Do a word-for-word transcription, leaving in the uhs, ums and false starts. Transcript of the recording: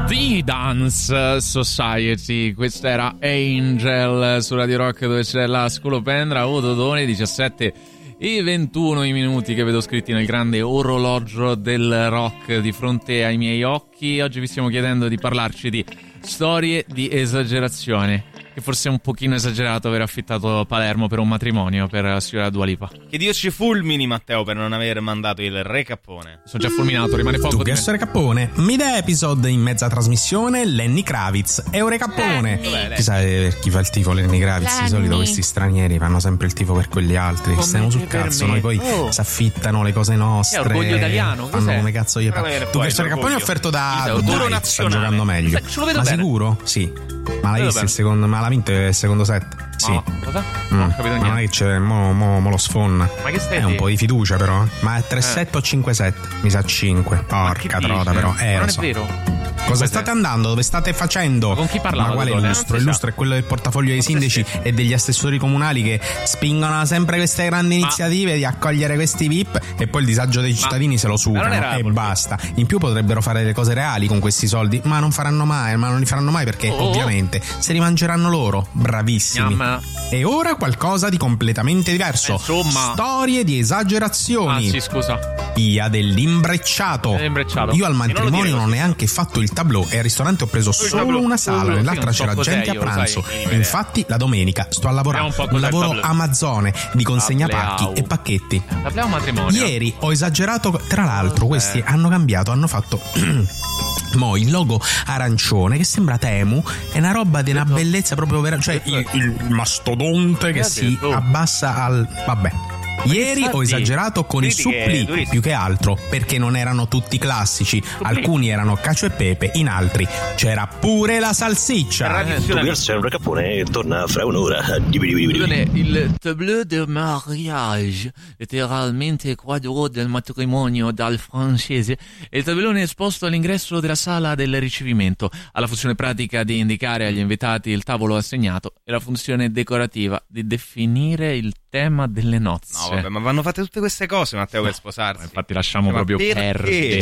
The Dance Society, questa era Angel su Radio Rock, dove c'è la scolopendra. Oh Dodone, diciassette e ventuno i minuti che vedo scritti nel grande orologio del rock di fronte ai miei occhi. Oggi vi stiamo chiedendo di parlarci di storie di esagerazione, che forse è un pochino esagerato aver affittato Palermo per un matrimonio per la signora Dua Lipa. Che Dio ci fulmini, Matteo, per non aver mandato il Re Cappone. Sono già fulminato, rimane poco. Tu che essere Cappone, mid episode in mezza trasmissione Lenny Kravitz e Ore Cappone. Chissà per chi fa il tifo Lenny Kravitz. Lenny. Di solito questi stranieri fanno sempre il tifo per quegli altri. Come stiamo sul cazzo, noi poi oh. si affittano le cose nostre. È orgoglio italiano, fanno cos'è? Come cazzo gli fa. Tu che essere Cappone è offerto da Dai, sta giocando meglio. Ce lo vedo Ma bene. sicuro? Sì. Ma l'hai visto il secondo? Ma l'ha vinto il secondo set? Sì. Ma cosa? Mm. Non ho capito niente. Ma non è che c'è, mo, mo, mo lo sfonna. Ma che stai? È un po' di fiducia però. Ma è tre sette eh. o cinque sette? Mi sa cinque. Porca trota però. Eh, non lo è so. vero. Cosa Cos'è? state andando? Dove state facendo? Ma con chi parlava? Ma quale illustro? Illustro è quello del portafoglio dei sindaci e degli assessori comunali che spingono sempre queste grandi iniziative ma... di accogliere questi V I P e poi il disagio dei cittadini ma... se lo sugano e basta. In più potrebbero fare delle cose reali con questi soldi, ma non faranno mai, ma non li faranno mai perché oh. ovviamente se li mangeranno loro. Bravissimi. Yamma. E ora qualcosa di completamente diverso. Insomma. Storie di esagerazioni. Ah sì, scusa. Via dell'imbrecciato. Dell'imbrecciato. Io al matrimonio non ho neanche fatto il tableau e al ristorante ho preso solo una sala, nell'altra c'era gente a pranzo. E infatti la domenica sto a lavorare un, un lavoro Amazone di consegna pacchi e pacchetti. Tableau matrimonio. Ieri ho esagerato, tra l'altro questi hanno cambiato, hanno fatto mo il logo arancione che sembra Temu, è una roba di una bellezza proprio vera, cioè il, il mastodonte che si abbassa al vabbè. Ieri ho esagerato con i supplì più che altro perché non erano tutti classici, alcuni erano cacio e pepe, in altri c'era pure la salsiccia. Tu Re Cappone torna fra un'ora. Il tableau de mariage, letteralmente quadro del matrimonio dal francese, è il tabellone esposto all'ingresso della sala del ricevimento, ha la funzione pratica di indicare agli invitati il tavolo assegnato e la funzione decorativa di definire il tema delle nozze. No vabbè, ma vanno fatte tutte queste cose, Matteo, per sposarsi. Infatti lasciamo ma proprio perché? perdere.